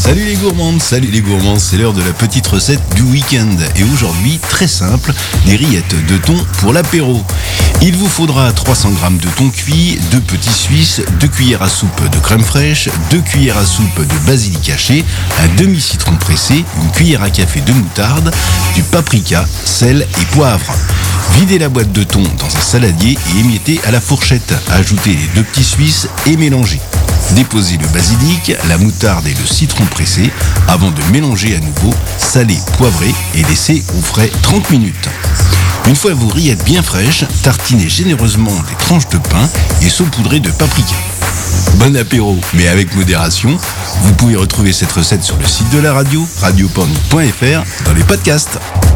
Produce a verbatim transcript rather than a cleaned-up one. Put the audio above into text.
Salut les gourmandes, salut les gourmands, c'est l'heure de la petite recette du week-end. Et aujourd'hui, très simple, des rillettes de thon pour l'apéro. Il vous faudra trois cents grammes de thon cuit, deux petits suisses, deux cuillères à soupe de crème fraîche, deux cuillères à soupe de basilic haché, un demi-citron pressé, une cuillère à café de moutarde, du paprika, sel et poivre. Videz la boîte de thon dans un saladier et émiettez à la fourchette. Ajoutez les deux petits suisses et mélangez. Déposez le basilic, la moutarde et le citron pressé avant de mélanger à nouveau, saler, poivrer et laisser au frais trente minutes. Une fois vos rillettes bien fraîches, tartinez généreusement des tranches de pain et saupoudrez de paprika. Bon apéro, mais avec modération. Vous pouvez retrouver cette recette sur le site de la radio, radio pornic point f r, dans les podcasts.